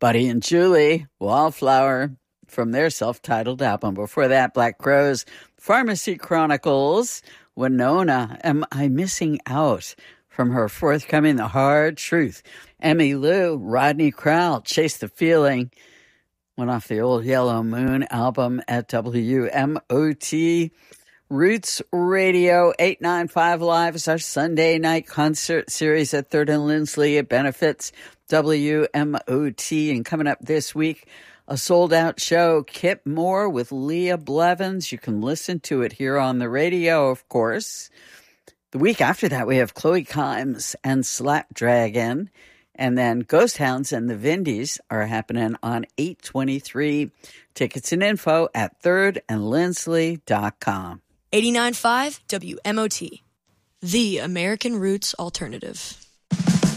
Buddy and Julie, Wallflower, from their self-titled album. Before that, Black Crowes, Pharmacy Chronicles, Winona, Am I Missing Out? From her forthcoming The Hard Truth. Emmylou, Rodney Crowell, Chase the Feeling, went off the old Yellow Moon album at WMOT. Roots Radio 895 Live is our Sunday night concert series at 3rd and Lindsley. It benefits WMOT. And coming up this week, a sold-out show, Kip Moore with Leah Blevins. You can listen to it here on the radio, of course. The week after that, we have Chloe Kimes and Slapdragon. And then Ghost Hounds and the Vindies are happening on 8/23. Tickets and info at thirdandlindsley.com. 89.5 WMOT, the American Roots Alternative.